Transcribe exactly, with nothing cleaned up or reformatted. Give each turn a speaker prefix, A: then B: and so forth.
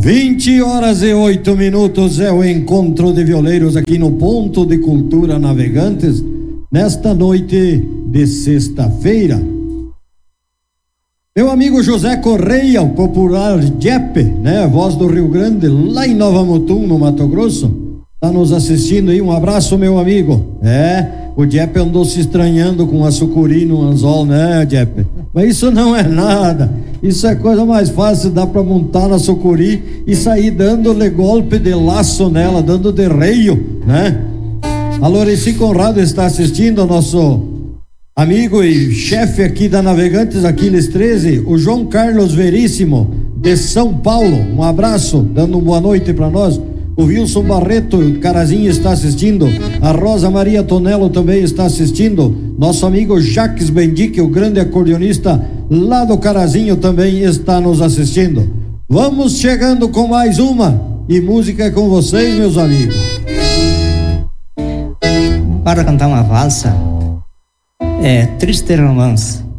A: vinte horas e oito minutos é o encontro de violeiros aqui no Ponto de Cultura Navegantes, nesta noite de sexta-feira. Meu amigo José Correia, o popular Jepe, né, voz do Rio Grande, lá em Nova Mutum, no Mato Grosso, tá nos assistindo aí. Um abraço, meu amigo. É, o Jepe andou se estranhando com a sucuri no anzol, né, Jepe? Mas isso não é nada. Isso é coisa mais fácil, dá pra montar na sucuri e sair dando-lhe golpe de laço nela, dando derreio, né? A Loreci Conrado está assistindo, ao nosso amigo e chefe aqui da Navegantes Aquiles treze, o João Carlos Veríssimo, de São Paulo. Um abraço, dando uma boa noite pra nós. O Wilson Barreto, o Carazinho, está assistindo. A Rosa Maria Tonello também está assistindo. Nosso amigo Jacques Bendique, o grande acordeonista lá do Carazinho, também está nos assistindo. Vamos chegando com mais uma. E música é com vocês, meus amigos.
B: Para cantar uma valsa, é Triste Romance.